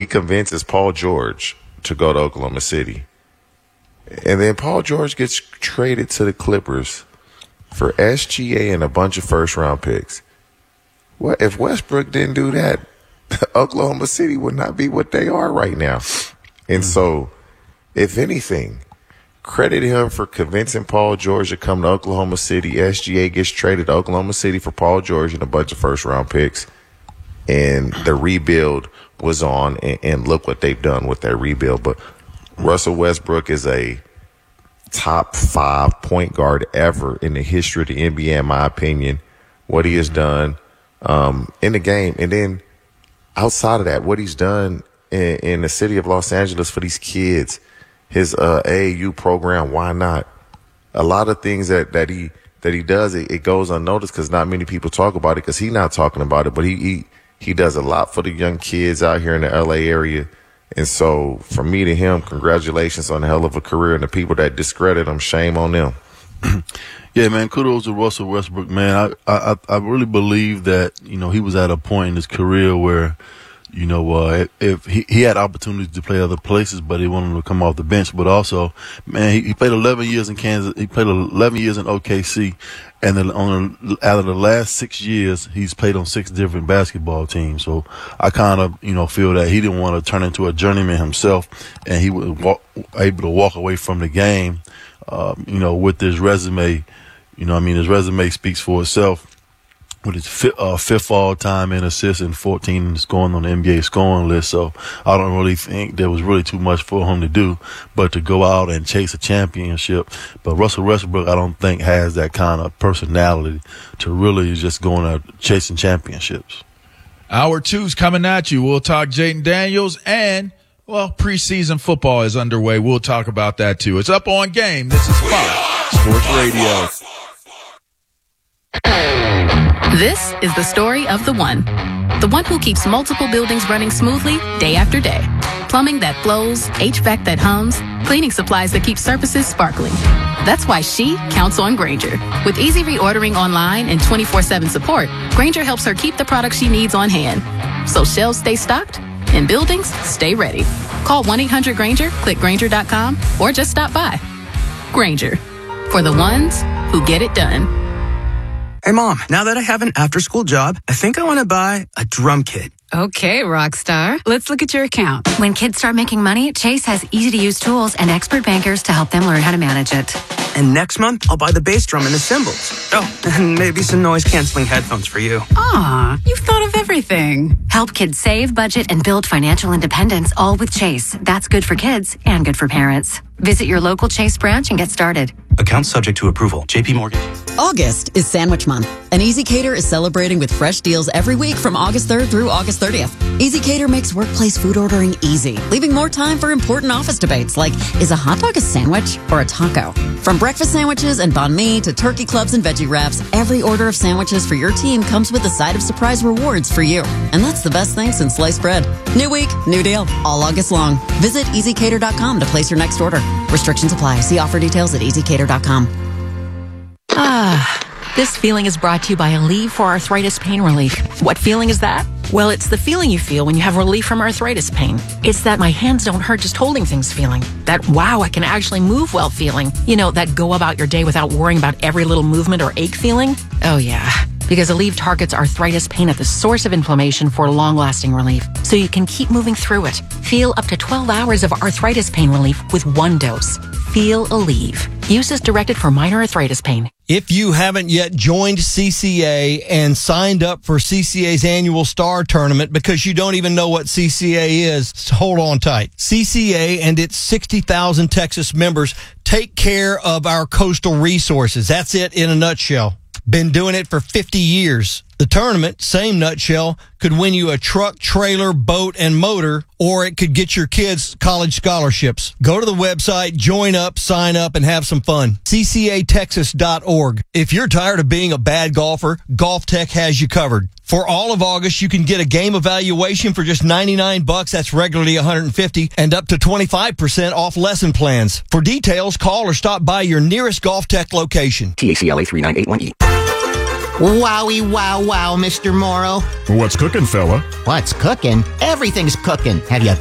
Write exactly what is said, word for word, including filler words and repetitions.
convinces Paul George to go to Oklahoma City. And then Paul George gets traded to the Clippers for S G A and a bunch of first-round picks. What if Westbrook didn't do that? Oklahoma City would not be what they are right now. And so, if anything, credit him for convincing Paul George to come to Oklahoma City. S G A gets traded to Oklahoma City for Paul George and a bunch of first-round picks. And the rebuild was on, and, and look what they've done with that rebuild. But Russell Westbrook is a top five point guard ever in the history of the N B A, in my opinion. What he has done um, in the game. And then outside of that, what he's done in, in the city of Los Angeles for these kids, his uh, A A U program, why not? A lot of things that, that he that he does, it, it goes unnoticed because not many people talk about it because he's not talking about it. But he, he he does a lot for the young kids out here in the L A area. And so, from me to him, congratulations on a hell of a career. And the people that discredit him, shame on them. Yeah, man, kudos to Russell Westbrook, man. I, I, I really believe that, you know, he was at a point in his career where, you know, uh, if he, he had opportunities to play other places, but he wanted to come off the bench. But also, man, he, he played eleven years in Kansas. He played eleven years in O K C. And then on, out of the last six years, he's played on six different basketball teams. So I kind of, you know, feel that he didn't want to turn into a journeyman himself, and he was walk, able to walk away from the game, uh, you know, with his resume. You know, I mean, his resume speaks for itself. With his fifth, uh, fifth all-time in assists and fourteen scoring on the N B A scoring list. So I don't really think there was really too much for him to do but to go out and chase a championship. But Russell Westbrook, I don't think, has that kind of personality to really just going out chasing championships. Hour two's coming at you. We'll talk Jayden Daniels and, well, preseason football is underway. We'll talk about that, too. It's Up On Game. This is Fox Sports Radio. This is the story of the one. The one who keeps multiple buildings running smoothly day after day. Plumbing that flows, H V A C that hums, cleaning supplies that keep surfaces sparkling. That's why she counts on Grainger. With easy reordering online and twenty-four seven support, Grainger helps her keep the products she needs on hand. So shelves stay stocked and buildings stay ready. Call one eight hundred Grainger, click Grainger dot com, or just stop by. Grainger, for the ones who get it done. Hey, Mom, now that I have an after-school job, I think I want to buy a drum kit. Okay, Rockstar. Let's look at your account. When kids start making money, Chase has easy-to-use tools and expert bankers to help them learn how to manage it. And next month, I'll buy the bass drum and the cymbals. Oh, and maybe some noise-canceling headphones for you. Aw, you've thought of everything. Help kids save, budget, and build financial independence, all with Chase. That's good for kids and good for parents. Visit your local Chase branch and get started. Account subject to approval. J P Morgan. August is Sandwich Month, and EasyCater is celebrating with fresh deals every week from August third through August thirtieth. EasyCater makes workplace food ordering easy, leaving more time for important office debates like, is a hot dog a sandwich or a taco? From breakfast sandwiches and banh mi to turkey clubs and veggie wraps, every order of sandwiches for your team comes with a side of surprise rewards for you. And that's the best thing since sliced bread. New week, new deal, all August long. Visit easy cater dot com to place your next order. Restrictions apply. See offer details at easy cater dot com. Ah, this feeling is brought to you by Aleve for Arthritis Pain Relief. What feeling is that? Well, it's the feeling you feel when you have relief from arthritis pain. It's that my hands don't hurt just holding things feeling. That, wow, I can actually move well feeling. You know, that go about your day without worrying about every little movement or ache feeling. Oh, yeah. Because Aleve targets arthritis pain at the source of inflammation for long-lasting relief, so you can keep moving through it. Feel up to twelve hours of arthritis pain relief with one dose. Feel Aleve. Use is directed for minor arthritis pain. If you haven't yet joined C C A and signed up for C C A's annual Star Tournament because you don't even know what C C A is, hold on tight. C C A and its sixty thousand Texas members take care of our coastal resources. That's it in a nutshell. Been doing it for fifty years. The tournament, same nutshell, could win you a truck, trailer, boat, and motor, or it could get your kids college scholarships. Go to the website, join up, sign up, and have some fun. C C A Texas dot org. If you're tired of being a bad golfer, Golf Tech has you covered. For all of August, you can get a game evaluation for just ninety-nine bucks. That's regularly one hundred fifty, and up to twenty-five percent off lesson plans. For details, call or stop by your nearest Golf Tech location. T A C L A three nine eight one E. Wowie, wow, wow, Mister Morrow. What's cooking, fella? What's cooking? Everything's cooking. Have you